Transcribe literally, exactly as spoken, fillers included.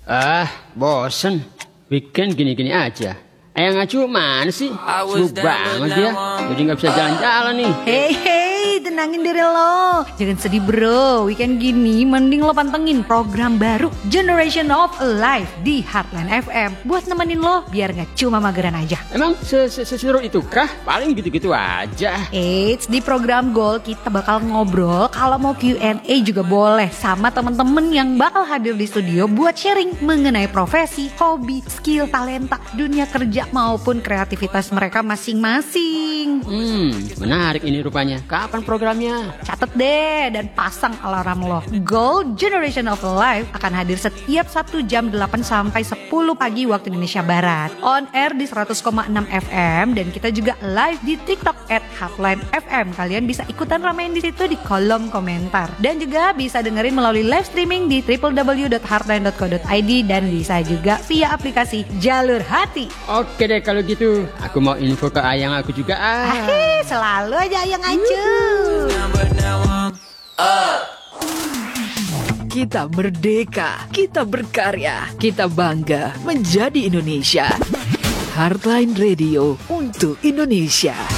Ah, bosen. Weekend gini-gini aja. Ayang Acu mana sih? Sibuk banget dia. Jadi gak bisa jalan-jalan nih. Hei, hei, tenangin diri lo. Jangan sedih bro. Weekend gini mending lo pantengin program baru Generation of Life di Heartland F M. Buat nemenin lo biar gak cuma mageran aja. Emang seseru itu kah? Paling gitu-gitu aja. Eits, di program Gold kita bakal ngobrol. Kalau mau Q and A juga boleh. Sama temen-temen yang bakal hadir di studio buat sharing mengenai profesi, hobi, skill, talenta, dunia kerja maupun kreativitas mereka masing-masing. Hmm, menarik ini rupanya. Kapan programnya? Catet deh dan pasang alarm lo. Gold Generation of Life akan hadir setiap Sabtu jam delapan sampai sepuluh pagi waktu Indonesia Barat. On air di seratus koma enam F M dan kita juga live di TikTok at Heartland F M. Kalian bisa ikutan ramein di situ di kolom komentar. Dan juga bisa dengerin melalui live streaming di w w w dot heartland dot co dot i d dan bisa juga via aplikasi Jalur Hati. Oke deh kalau gitu. Aku mau info ke Ayang aku juga ah. Ahih, selalu aja Ayang Acu. Kita merdeka, kita berkarya, kita bangga menjadi Indonesia. Heartline Radio untuk Indonesia.